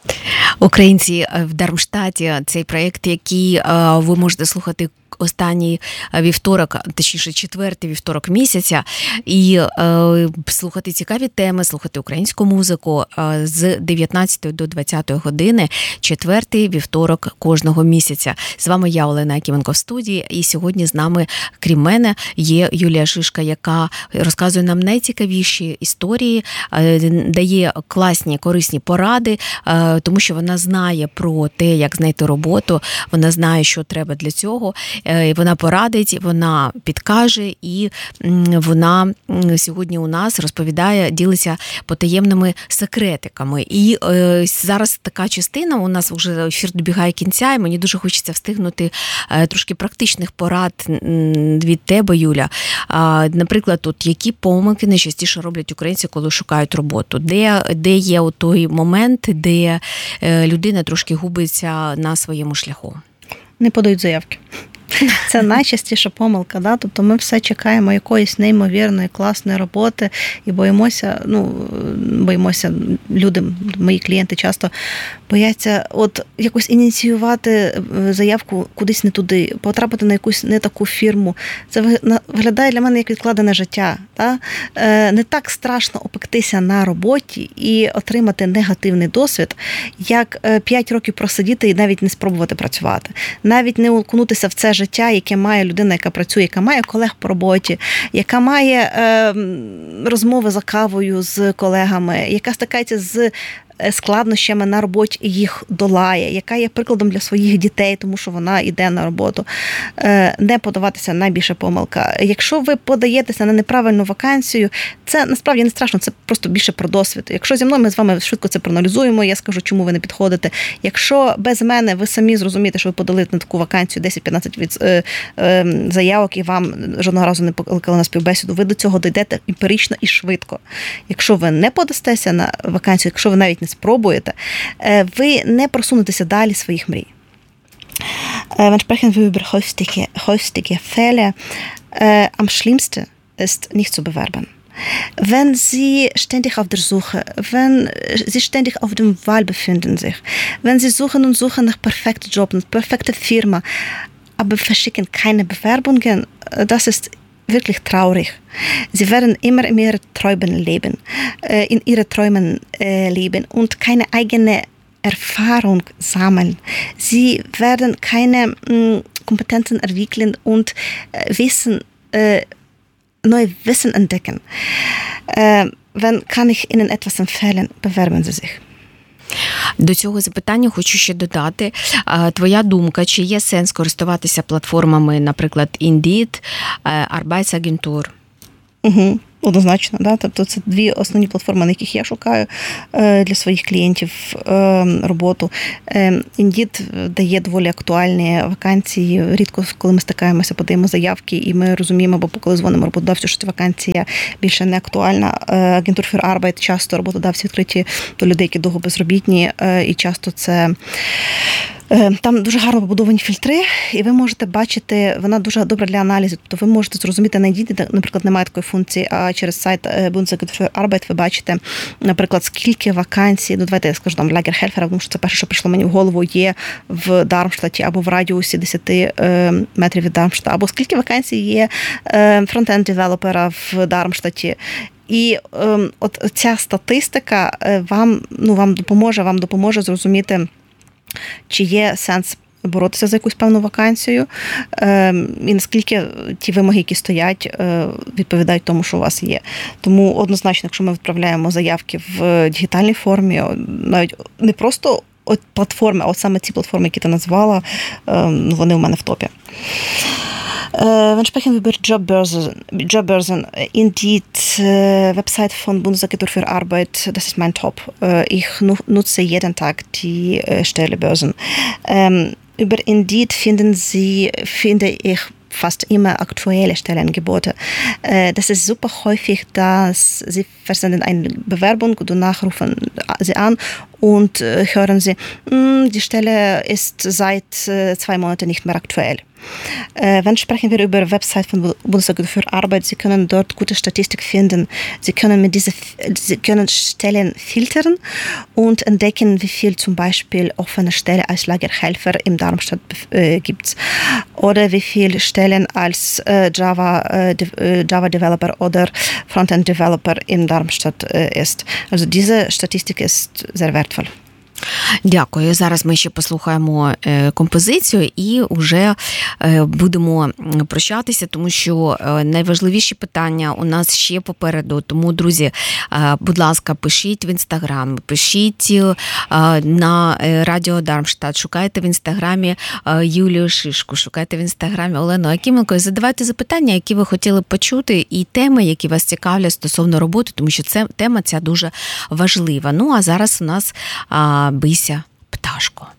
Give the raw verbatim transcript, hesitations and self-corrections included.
Українці в Дармштаті – цей проєкт, який ви можете слухати останній вівторок, точніше четвертий вівторок місяця, і е, слухати цікаві теми, слухати українську музику е, з дев'ятнадцятої до двадцятої години, четвертий вівторок кожного місяця. З вами я, Олена Якименко, в студії, і сьогодні з нами, крім мене, є Юлія Шишка, яка розказує нам найцікавіші історії, е, дає класні, корисні поради, е, тому що вона знає про те, як знайти роботу, вона знає, що треба для цього. Вона порадить, вона підкаже, і вона сьогодні у нас розповідає, ділиться потаємними секретиками. І е, зараз така частина, у нас вже ефір добігає кінця, і мені дуже хочеться встигнути е, трошки практичних порад від тебе, Юля. А, наприклад, от, які помилки найчастіше роблять українці, коли шукають роботу? Де, де є от той момент, де е, людина трошки губиться на своєму шляху? Не подають заявки. Це найчастіша помилка, да? Тобто ми все чекаємо якоїсь неймовірної, класної роботи і боїмося, ну, боїмося, люди, мої клієнти часто бояться от якось ініціювати заявку кудись не туди, потрапити на якусь не таку фірму. Це виглядає для мене як відкладене життя. Да? Не так страшно опектися на роботі і отримати негативний досвід, як п'ять років просидіти і навіть не спробувати працювати. Навіть не окунутися в це життя, яке має людина, яка працює, яка має колег по роботі, яка має е, розмови за кавою з колегами, яка стикається з складнощами на роботі і їх долає, яка є прикладом для своїх дітей, тому що вона йде на роботу. Не подаватися найбільша помилка. Якщо ви подаєтеся на неправильну вакансію, це насправді не страшно, це просто більше про досвід. Якщо зі мною ми з вами швидко це проаналізуємо, я скажу, чому ви не підходите. Якщо без мене ви самі зрозумієте, що ви подали на таку вакансію десять-п'ятнадцять заявок і вам жодного разу не покликали на співбесіду, ви до цього дійдете емпірично і швидко. Якщо ви не подастеся на вакансію, якщо ви навіть не спробуєте, ви не просунетеся далі своїх мрій. Wenn sprechen wir über häufige, häufige Fälle, äh, am schlimmsten ist, nicht zu bewerben. Wenn Sie ständig auf der Suche, wenn Sie ständig auf dem Wahl befinden sich, wenn Sie suchen und suchen nach perfekten Job, nach perfekter Firma, aber verschicken keine Bewerbungen, das ist wirklich traurig. Sie werden immer in ihren Träumen leben, in ihren Träumen leben und keine eigene Erfahrung sammeln. Sie werden keine mh, Kompetenzen entwickeln und äh, Wissen, äh, neue Wissen entdecken. Äh, wenn kann ich Ihnen etwas empfehlen, bewerben Sie sich. До цього запитання хочу ще додати. Твоя думка, чи є сенс користуватися платформами, наприклад, Indeed, Arbeitsagentur? Угу. Однозначно, да? Тобто це дві основні платформи, на яких я шукаю для своїх клієнтів роботу. Indeed дає доволі актуальні вакансії. Рідко, коли ми стикаємося, подаємо заявки, і ми розуміємо, або коли дзвонимо роботодавцю, що ця вакансія більше не актуальна. Agentur für Arbeit часто роботодавці відкриті до людей, які довго безробітні, і часто це... Там дуже гарно побудовані фільтри, і ви можете бачити, вона дуже добра для аналізу. Тобто ви можете зрозуміти на Indeed, де, наприклад, немає такої функції, а через сайт Bundesagentur für Arbeit ви бачите, наприклад, скільки вакансій, ну давайте я скажу там Lagerhelfer, тому що це перше, що прийшло мені в голову, є в Дармштаті або в радіусі десять метрів від Дармштата, або скільки вакансій є фронтенд-девелопера в Дармштаті. І е, от ця статистика вам, ну, вам допоможе, вам допоможе зрозуміти, чи є сенс боротися за якусь певну вакансію, і наскільки ті вимоги, які стоять, відповідають тому, що у вас є. Тому однозначно, якщо ми відправляємо заявки в дигітальній формі, навіть не просто от платформи, а от саме ці платформи, які ти назвала, вони у мене в топі. Wenn sprechen wir über Jobbörsen, Jobbörsen, Indeed, Website von Bundesagentur für Arbeit, das ist mein Top. Ich nutze jeden Tag die Stellebörsen. Über Indeed finden Sie, finde ich, fast immer aktuelle Stellenangebote. Das ist super häufig, dass Sie versenden eine Bewerbung, danach rufen Sie an und hören Sie, die Stelle ist seit zwei Monaten nicht mehr aktuell. Wenn sprechen wir über Website von Bundesagentur für Arbeit, Sie können dort gute Statistik finden. Sie können mit diese, Sie können Stellen filtern und entdecken, wie viel zum Beispiel offene Stelle als Lagerhelfer im Darmstadt äh, gibt. Oder wie viele Stellen als äh, Java, äh, De- Java Developer oder Frontend Developer in Darmstadt äh, ist. Also diese Statistik ist sehr wertvoll. Дякую. Зараз ми ще послухаємо композицію і вже будемо прощатися, тому що найважливіші питання у нас ще попереду. Тому, друзі, будь ласка, пишіть в Інстаграм, пишіть на Радіо Дармштадт, шукайте в Інстаграмі Юлію Шишку, шукайте в Інстаграмі Олену Акіменко і задавайте запитання, які ви хотіли почути, і теми, які вас цікавлять стосовно роботи, тому що це тема ця дуже важлива. Ну, а зараз у нас Бися пташко.